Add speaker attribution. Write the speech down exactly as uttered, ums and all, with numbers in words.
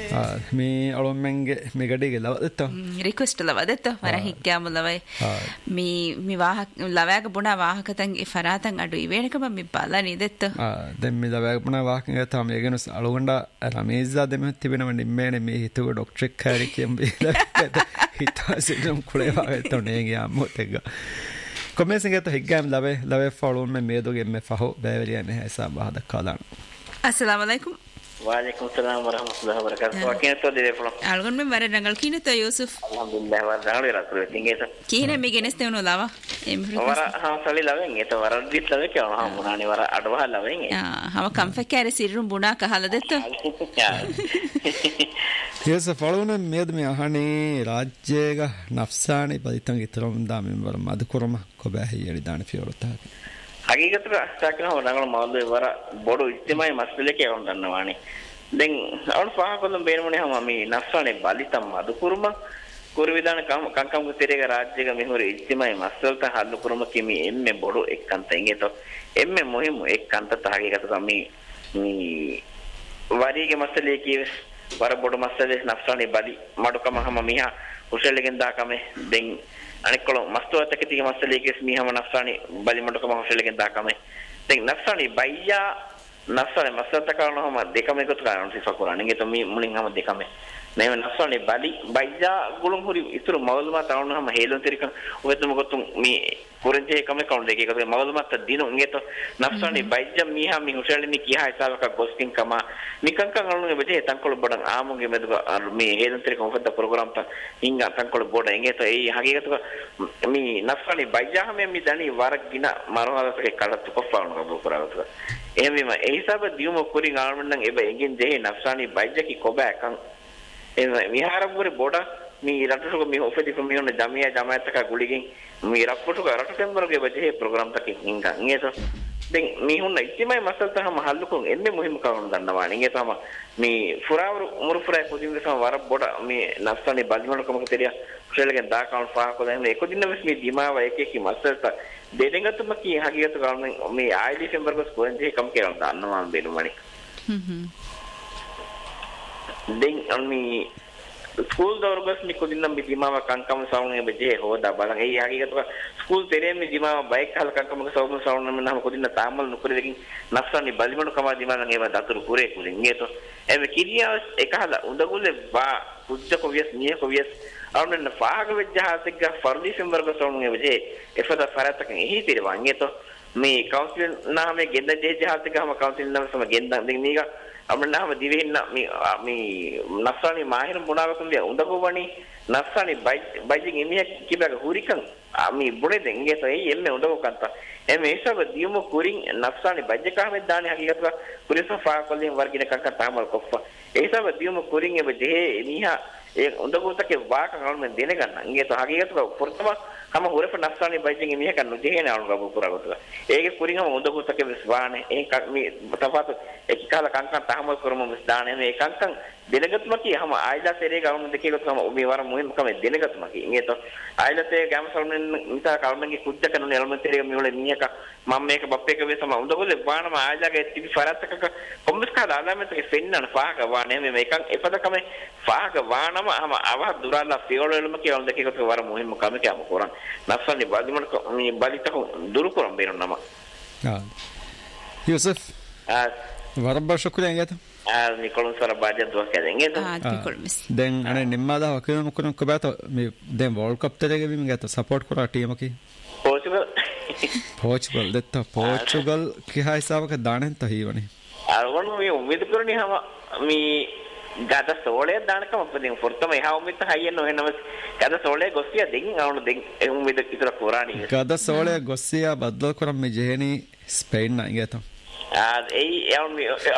Speaker 1: mi alomenge mi gadige lavadetto
Speaker 2: request lavadetto mara hikkam lavai mi mi wahak lavaga buna wahakatan e faratan adu ivenaka mi bala nidetto
Speaker 1: den mi lavaga buna wahakan gata mi egenus aluganda rameza dem tibena nimmene mi hitu doctor kari kiyambi hitasinum kuleva etto nege ammotega Começem a regar, lave, lave falou me medo que me farro, beveria ne essa barra da calana.
Speaker 2: Assalamu alaikum.
Speaker 3: Waalaikum salam warahmatullahi wabarakatuh. Akin to dire flo.
Speaker 2: Algon me bare dangal kine to Yusuf.
Speaker 3: Alhamdulillah wa dangal ra kru tingesa.
Speaker 2: Kine me geneste uno lava.
Speaker 3: Wara ha sali lave nge to wara dit lave ke ha munani wara adwa lave nge.
Speaker 2: Ah, hama kamfekare sirrum buna kahala detto.
Speaker 1: Yusuf falou me medo me ahani rajyega nafsani paditan gitrum da member madkurma ko bahi yari dan fiorota.
Speaker 3: හගීකතට අස්ථාකන හොනගල මාළු වර බොඩු ඉස්තිමයි මස්පිලේ කියවන්න දන්නවානේ දැන් අවුන් පහකොල්ලම් බේනමුනේ හැම මේ නස්සනේ බලිතම් මදුකුරුම කුරුවිදාන කංකම් කුතේරේක රාජ්‍යක මෙහොර ඉස්තිමයි මස්වලත හල්ලු කුරුම කිමි එම්මේ බොඩු එක්කන්ත එංගේතෝ එම්මේ මොහිමු එක්කන්ත හගීකත මේ මේ වරිගේ මස්ලේ කියේ වර බොඩු මස්ලේ නස්සනේ බලි මඩුකම හැම මිහා කුසලෙන් දාකමේ දැන් අනිකල මස්තවතක තිය මස්සලේ කෙස් මිහම නස්සානි බලිමඩකම හොසලෙන් දාකම දැන් නස්සානි බයියා නස්සානි මස්සත කරනවම දෙකම එකතු කරනවා සිෆකුරා නෙගේ තෝ මේ මුලින් හැම දෙකම නේ නස්සානි බලි බයියා ගුළුම් හුරි ඉතුරු මවල්මා තවනවම හේලොන් තිරික ඔයතුම ගොතුම් මේ කුරෙන්ජේ එකම කවුන්ට් එකේ එකතු මවල්මා ත දිනු නෙගේ තෝ නස්සානි බයියා මිහා මි හොසලෙන් කියා හිතාවක ගොස්කින් කම මිකංකන් අනුගේ බෙදේ තංකොළ බඩන් ආමුගේ මෙදුක මේ හේලොන් තිරික ඔෆත ප්‍රෝග්‍රෑම් ත හින්ගා තංකොළ බොඩ නෙගේ තෝ ඒ හගීකතක mi nafsani bajjaha me mi dani waragina marwalase kalattu koffawnu kabu kurawatu ehmema e hisaba diuma kuri galmennan eba egin dehe nafsani bajjaki koba kan ehma miharapure boda mi ratusuko mi ofedi ko mi on jamiya jamayataka guligin mi rapputuka ratu tembaruge baje program taki hinga ngeto den mi hunna ittimai masalta hama hallukon enne muhim kawun dannawa ngeto hama mi furawru umur furay kodinge sama war boda mi nafsani balmanu kamaka teriya කුසලෙන් දාකවුන්ට් පහක දැන් ඒක දින වෙස් මේ දිමාව එක එක මස්සල්ත දෙදෙඟතුම කී හගියතු ගන්න මේ ආයි ඩිසෙම්බර් කස් පොන්ජේ කම් කියලා දාන්නවා මම බේරුමණි හ්ම් හ්ම් දැන් අම්මි ස්කූල් දවර්ගස් මේ කොදින්නම් මේ දිමාව කංකම සවුනේ බෙජේ හොදා බලන් ඒ හගියතු ස්කූල් තෙරේ මේ දිමාව බයික් හල කංකම සවුන සවුන නම් කොදින්න තාමල් නුකරේ දෙකින් නස්සනි බලිමණු කම දිමාවන් ඒව දතුරු කුරේ කුලින් ඒතෝ එමෙ කිරියා එකහලා උඳගුලේ වා පුච්ච කොවියස් නිය කොවියස් අවුන්න ෆාග වෙජ්ජහාසික ෆර්දි සෙම්බර්ග සෝමුගේ වෙජේ එෆද ෆරතක එහි තිරවන් ඒතෝ මේ කවුන්සිල් නාමේ ගෙන්ද ජහාසික හම කවුන්සිල් නාම සම ගෙන්ද දෙන් මේක අමනාම දිවෙන්න මේ මේ නස්සානි මාහිර මොනාවකුන් දිය උඳගොවණි නස්සානි බයි බයිජින් එමිය කිබක හුරිකන් මේ බොනේ දෙන් ඒතෝ ඒ එම්මේ උඳගොකන්ත එමේ ඒසබ දියුම කුරින් නස්සානි බජ්ජකාමෙ දානි හකිගතක කුරිස ෆාකොලින් වර්ගින කක්ක තාමල් කොෆ්ෆ ඒසබ දියුම කුරින් එබ දෙහේ එනිහා ඒ උඳගොතකේ වාක ගන්න දෙන ගන්න. ඊට හකියතු පුරතම හැම හොරෙප නස්සානි බයිජින් මිහ කන්න දෙහේන අනුග පුරාගත. ඒකේ කුරින් හැම උඳගොතකේ විස්වානේ ඒ මේ තපත එක කාල කංකන් තහමල් කරමු විස්දානේ මේ කංකන් දෙනගත්ම කී හැම ආයිලා සෙරේ ගවුන් දෙකේ ගොතම මේ වර මුහිම කම දෙනගත්ම කී. ඊට ආයිලාතේ ගෑම සල්මෙන් මිතා කල්මන්ගේ කුජ්ජ කරන එල්මන් තෙරේ මිවල මියක මම මේක බප්පේක වෙසම උඳගොලේ වානම ආයිලාගේ තිබි ෆරත්තක කොම්බස් කාලා ආලමෙතේ ෆෙන්නන ෆාක වානේ මේ මේකන් එපදකම ෆාක වානම ama awah durala fiolelum ki on dekiko wara muhim kame ki am koran nafsani badimon mi balita ko duru koran benon nama
Speaker 1: ah Yusuf
Speaker 3: ah
Speaker 1: warabba shukran yata
Speaker 3: ah nikolon sara baja do ka den eto
Speaker 2: ah nikol mis
Speaker 1: den ane nimmada hakun kun ko bato me den world cup terege bim gata support kora team ki
Speaker 3: Portugal
Speaker 1: Portugal detta Portugal ki ha hisabaka danen ta hiwani
Speaker 3: ah wonu me umid kurani hama mi gada sole danaka mapdin fortama eha umit hayyen ohenama gada sole gossiya den awunu den umid itara korani
Speaker 1: gada sole gossiya badal koram me jeheni Spain na ingeta
Speaker 3: ah ei awunu